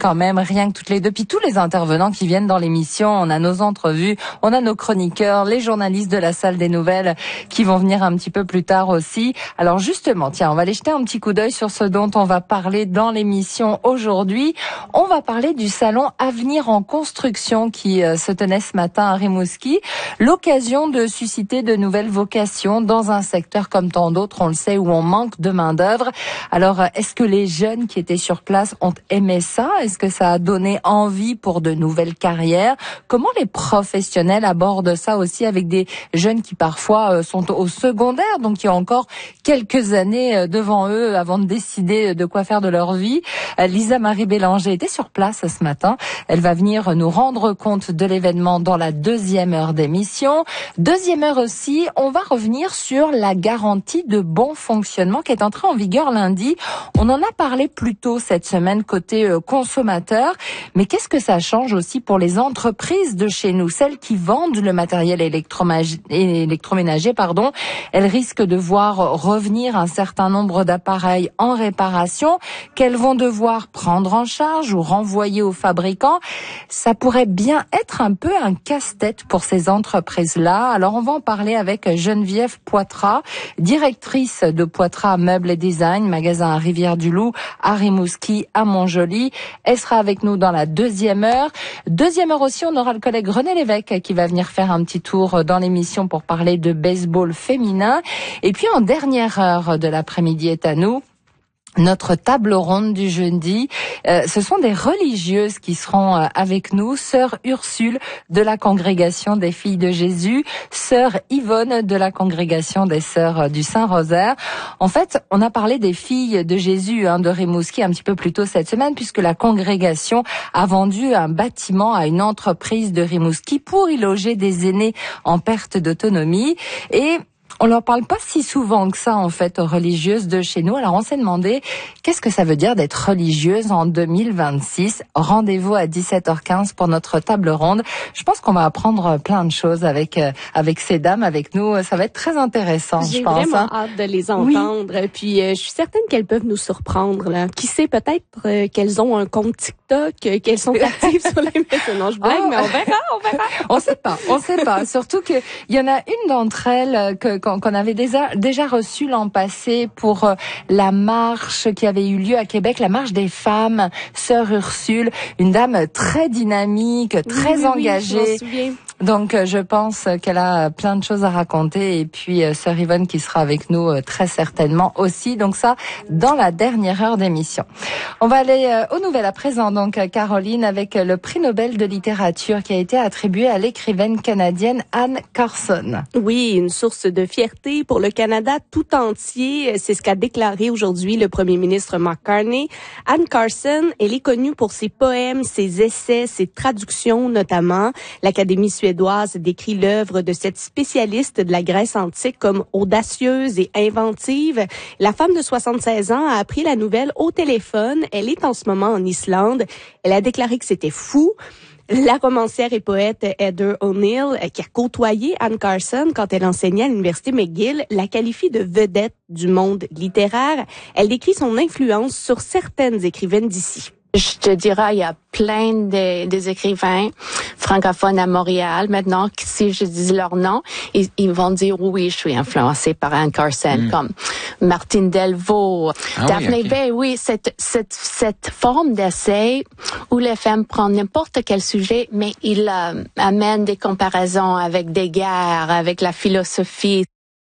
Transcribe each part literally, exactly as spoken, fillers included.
quand même, rien que toutes les deux. Puis tous les intervenants qui viennent dans l'émission, on a nos entrevues, on a nos chroniqueurs, les journalistes de la salle des nouvelles qui vont venir un petit peu plus tard aussi. Alors justement, tiens, on va aller jeter un petit coup d'œil sur ce dont on va parler dans l'émission aujourd'hui. On va parler du salon Avenir en construction qui euh, se tenait ce matin à Rimouski. L'occasion de susciter de nouvelles vocations dans un secteur comme tant d'autres, on le sait, où on manque de main-d'œuvre. Alors, est-ce que les jeunes qui étaient sur place ont aimé ça? Est-ce que ça a donné envie pour de nouvelles carrières? Comment les professionnels abordent ça aussi avec des jeunes qui parfois sont au secondaire, donc qui ont encore quelques années devant eux avant de décider de quoi faire de leur vie? Lisa Marie Bélanger était sur place ce matin. Elle va venir nous rendre compte de l'événement dans la deuxième heure d'émission. Deuxième heure aussi, on va revenir sur la garantie de bon fonctionnement qui est entrée en vigueur lundi. On en a parlé plus tôt cette semaine côté consommateur, mais qu'est-ce que ça change aussi pour les entreprises de chez nous, celles qui vendent le matériel électroménager, pardon. Elles risquent de voir revenir un certain nombre d'appareils en réparation qu'elles vont devoir prendre en charge ou renvoyer aux fabricants. Ça pourrait bien être un peu un casse-tête pour ces entreprises-là. Alors on va en parler avec Geneviève Poitras, directrice de Poitras Meubles et Design, magasin à Rivière-du-Loup, à Rimouski, à Montjoly. Elle sera avec nous dans la deuxième heure. Deuxième heure aussi, on aura le collègue René Lévesque qui va venir faire un petit tour dans l'émission pour parler de baseball féminin. Et puis en dernière heure de l'après-midi est à nous notre table ronde du jeudi. Euh, ce sont des religieuses qui seront euh, avec nous. Sœur Ursule de la congrégation des filles de Jésus, sœur Yvonne de la congrégation des sœurs du Saint-Rosaire. En fait, on a parlé des filles de Jésus hein, de Rimouski un petit peu plus tôt cette semaine, puisque la congrégation a vendu un bâtiment à une entreprise de Rimouski pour y loger des aînés en perte d'autonomie. Et on leur parle pas si souvent que ça, en fait, aux religieuses de chez nous. Alors, on s'est demandé, qu'est-ce que ça veut dire d'être religieuse en deux mille vingt-six? Rendez-vous à dix-sept heures quinze pour notre table ronde. Je pense qu'on va apprendre plein de choses avec, euh, avec ces dames, avec nous. Ça va être très intéressant, je pense. J'ai vraiment hein. hâte de les entendre. Oui. Puis, euh, je suis certaine qu'elles peuvent nous surprendre, là. Qui sait, peut-être euh, qu'elles ont un compte TikTok, euh, qu'elles sont actives sur les médias. Non, je blague, oh. mais on verra, on verra. On sait pas, on sait pas. Surtout que il y en a une d'entre elles que, qu'on avait déjà, déjà reçue l'an passé pour euh, la marche qui avait eu lieu à Québec, la marche des femmes, sœur Ursule, une dame très dynamique, très oui, oui, engagée. Oui, je m'en souviens. Donc, euh, je pense qu'elle a plein de choses à raconter. Et puis, euh, sœur Yvonne qui sera avec nous euh, très certainement aussi. Donc ça, dans la dernière heure d'émission. On va aller euh, aux nouvelles à présent. Donc, Caroline, avec le prix Nobel de littérature qui a été attribué à l'écrivaine canadienne Anne Carson. Oui, une source de fierté pour le Canada tout entier. C'est ce qu'a déclaré aujourd'hui le premier ministre Mark Carney. Anne Carson, elle est connue pour ses poèmes, ses essais, ses traductions notamment. L'Académie suédoise décrit l'œuvre de cette spécialiste de la Grèce antique comme audacieuse et inventive. La femme de soixante-seize ans a appris la nouvelle au téléphone. Elle est en ce moment en Islande. Elle a déclaré que c'était fou. La romancière et poète Heather O'Neill, qui a côtoyé Anne Carson quand elle enseignait à l'université McGill, la qualifie de vedette du monde littéraire. Elle décrit son influence sur certaines écrivaines d'ici. Je te dirais, il y a plein de, des écrivains francophones à Montréal maintenant, que si je dis leur nom, ils, ils vont dire oui, je suis influencée par Anne Carson, mm. comme Martine Delvaux, ah Daphne oui, okay. Bay. Oui, cette, cette, cette forme d'essai où les femmes prennent n'importe quel sujet, mais ils euh, amènent des comparaisons avec des guerres, avec la philosophie.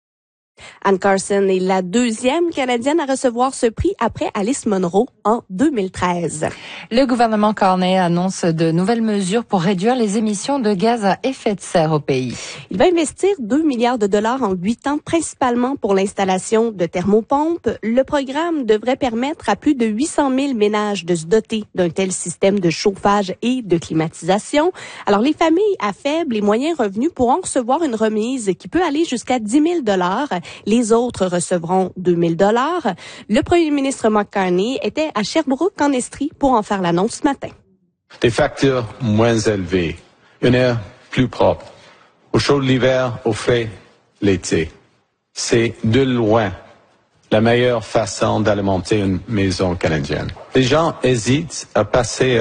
Anne Carson est la deuxième Canadienne à recevoir ce prix après Alice Munro en deux mille treize. Le gouvernement Carney annonce de nouvelles mesures pour réduire les émissions de gaz à effet de serre au pays. Il va investir deux milliards de dollars en huit ans, principalement pour l'installation de thermopompes. Le programme devrait permettre à plus de huit cent mille ménages de se doter d'un tel système de chauffage et de climatisation. Alors, les familles à faibles et moyens revenus pourront recevoir une remise qui peut aller jusqu'à dix mille dollars. Les autres recevront deux mille dollars. Le premier ministre Mark Carney était à Sherbrooke en Estrie pour en faire l'annonce ce matin. Des factures moins élevées, une air plus propre, au chaud de l'hiver, au frais l'été. C'est de loin la meilleure façon d'alimenter une maison canadienne. Les gens hésitent à passer